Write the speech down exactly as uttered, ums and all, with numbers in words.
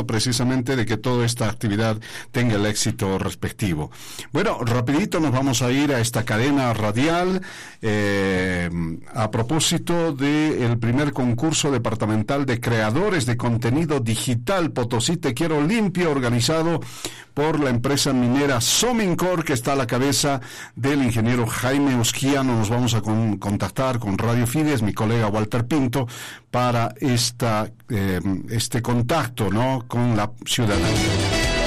tratando precisamente de que toda esta actividad tenga el éxito respectivo. Bueno, rapidito nos vamos a ir a esta cadena radial eh, a propósito del primer concurso departamental de creadores de contenido digital Potosí Te Quiero Limpio, organizado por la empresa minera Somincor, que está a la cabeza del ingeniero Jaime Usquiano. Nos vamos a con, contactar con Radio Fides, mi colega Walter Pinto, para esta eh, este contacto, ¿no?, con la ciudadanía.